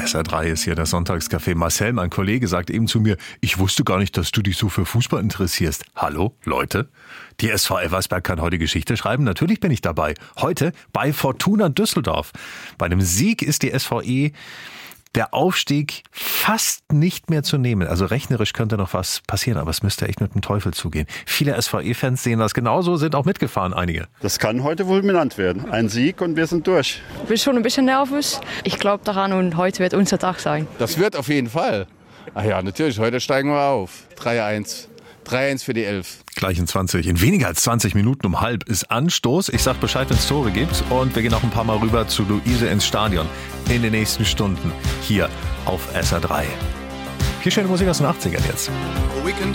SR3 ist hier das Sonntagscafé. Marcel, mein Kollege, sagt eben zu mir, ich wusste gar nicht, dass du dich so für Fußball interessierst. Hallo, Leute? Die SV Elversberg kann heute Geschichte schreiben. Natürlich bin ich dabei. Heute bei Fortuna Düsseldorf. Bei einem Sieg ist die SVE der Aufstieg fast nicht mehr zu nehmen. Also rechnerisch könnte noch was passieren, aber es müsste echt mit dem Teufel zugehen. Viele SVE-Fans sehen das genauso, sind auch mitgefahren, einige. Das kann heute fulminant werden. Ein Sieg und wir sind durch. Ich bin schon ein bisschen nervös. Ich glaube daran und heute wird unser Tag sein. Das wird auf jeden Fall. Ach ja, natürlich, heute steigen wir auf. 3-1. 3-1 für die Elf. Gleich in weniger als 20 Minuten um halb ist Anstoß. Ich sag Bescheid, wenn es Tore gibt. Und wir gehen noch ein paar Mal rüber zu Luise ins Stadion in den nächsten Stunden hier auf SR3. Hier schöne Musik aus den 80ern jetzt.